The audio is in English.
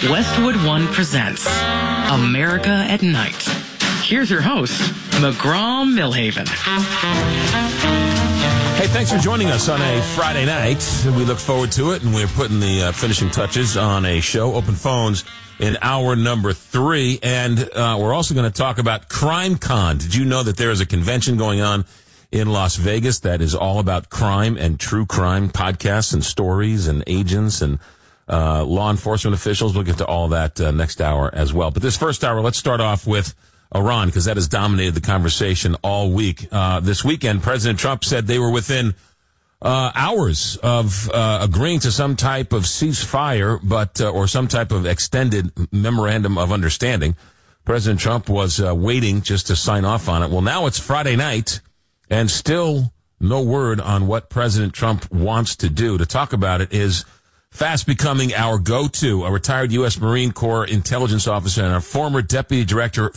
Westwood One presents America at Night. Here's your host, McGraw-Milhaven. Hey, thanks for joining us on a Friday night. We look forward to it, and we're putting the finishing touches on a show, Open Phones, in hour number 3. And we're also going to talk about CrimeCon. Did you know that there is a convention going on in Las Vegas that is all about crime and true crime podcasts and stories and agents and law enforcement officials? We'll get to all that next hour as well. But this first hour, let's start off with Iran, because that has dominated the conversation all week. This weekend, President Trump said they were within hours of agreeing to some type of ceasefire, or some type of extended memorandum of understanding. President Trump was waiting just to sign off on it. Well, now it's Friday night, and still no word on what President Trump wants to do. To talk about it is fast becoming our go-to, a retired U.S. Marine Corps intelligence officer and our former deputy director